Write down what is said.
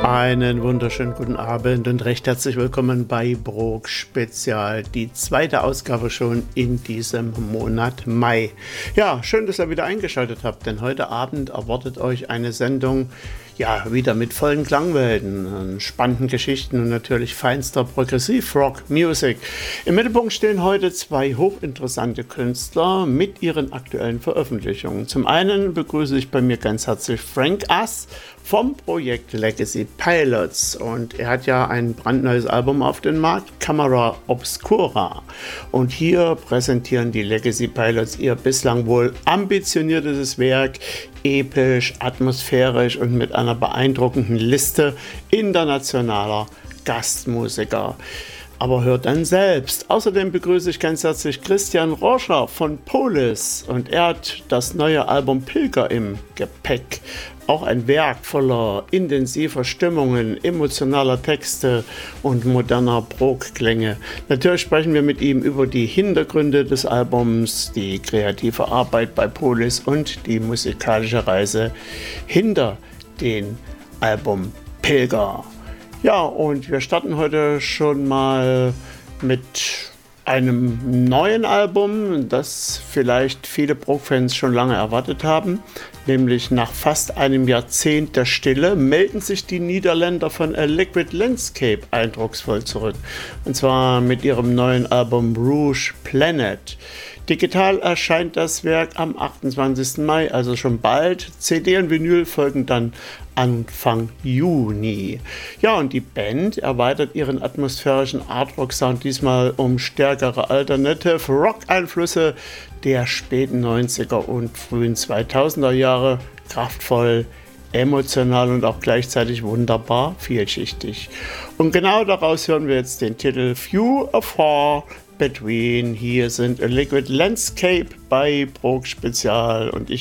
Einen wunderschönen guten Abend und recht herzlich willkommen bei Brok Spezial, die zweite Ausgabe schon in diesem Monat Mai. Ja, schön, dass ihr wieder eingeschaltet habt, denn heute Abend erwartet euch eine Sendung, ja, wieder mit vollen Klangwelten, spannenden Geschichten und natürlich feinster Progressiv-Rock-Music. Im Mittelpunkt stehen heute zwei hochinteressante Künstler mit ihren aktuellen Veröffentlichungen. Zum einen begrüße ich bei mir ganz herzlich Frank Ass vom Projekt Legacy Pilots, und er hat ja ein brandneues Album auf den Markt, Camera Obscura, und hier präsentieren die Legacy Pilots ihr bislang wohl ambitioniertes Werk, episch, atmosphärisch und mit einer beeindruckenden Liste internationaler Gastmusiker. Aber hört dann selbst. Außerdem begrüße ich ganz herzlich Christian Roscher von Polis, und er hat das neue Album Pilger im Gepäck. Auch ein Werk voller intensiver Stimmungen, emotionaler Texte und moderner Brok-Klänge. Natürlich sprechen wir mit ihm über die Hintergründe des Albums, die kreative Arbeit bei Polis und die musikalische Reise hinter dem Album Pilger. Ja, und wir starten heute schon mal mit einem neuen Album, das vielleicht viele Brok-Fans schon lange erwartet haben. Nämlich nach fast einem Jahrzehnt der Stille melden sich die Niederländer von A Liquid Landscape eindrucksvoll zurück. Und zwar mit ihrem neuen Album Rouge Planet. Digital erscheint das Werk am 28. Mai, also schon bald. CD und Vinyl folgen dann Anfang Juni. Ja, und die Band erweitert ihren atmosphärischen Artrock-Sound diesmal um stärkere Alternative Rock-Einflüsse der späten 90er und frühen 2000er Jahre. Kraftvoll, emotional und auch gleichzeitig wunderbar vielschichtig. Und genau daraus hören wir jetzt den Titel Few Afar Between. Hier sind A Liquid Landscape bei Brok Spezial, und ich